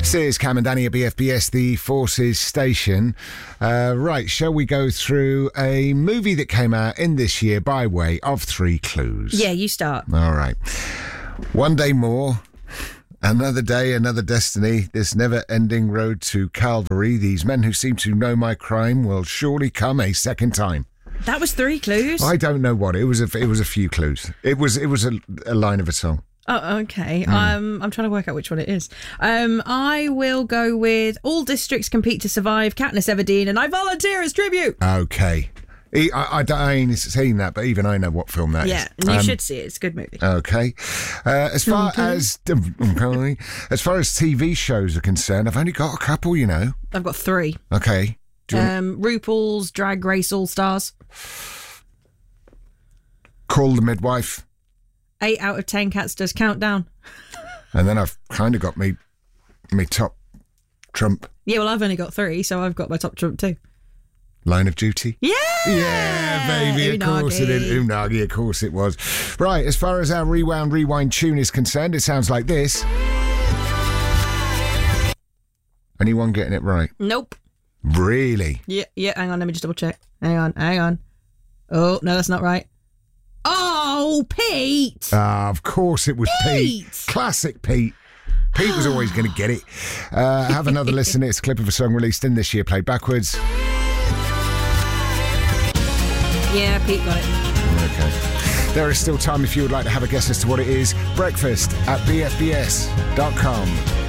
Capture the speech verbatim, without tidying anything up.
This is Cam and Danny at B F B S, the Forces station. Uh, right, shall we go through a movie that came out in this year by way of three clues? Yeah, you start. All right. One day more, another day, another destiny, this never-ending road to Calvary. These men who seem to know my crime will surely come a second time. That was three clues. I don't know what it was. A, it was a few clues. It was. It was a, a line of a song. Oh, okay. Mm. Um, I'm trying to work out which one it is. Um, I will go with all districts compete to survive. Katniss Everdeen, and I volunteer as tribute. Okay. I, I, I ain't seen that, but even I know what film that yeah, is. and you Um, should see it. It's a good movie. Okay. Uh, as far Okay. as okay. as far as T V shows are concerned, I've only got a couple. You know. I've got three. Okay. Do you want Um, RuPaul's Drag Race All Stars. Call the Midwife, Eight out of ten cats does Countdown. and then I've kind of got me me top trump. Yeah, well, I've only got three, so I've got my top trump too. Line of Duty. Yeah! Yeah, baby, of course it is. Unagi, of course it was. Right, as far as our Rewound Rewind tune is concerned, it sounds like this. Anyone getting it right? Nope. Really? Yeah, yeah, hang on, let me just double check. Hang on, hang on. Oh, no, that's not right. Oh, Pete! Ah, of course it was Pete. Pete! Classic Pete. Pete was always going to get it. Uh, have another listen. It's a clip of a song released in this year, played backwards. Yeah, Pete got it. Okay. There is still time if you would like to have a guess as to what it is. Breakfast at b f b s dot com.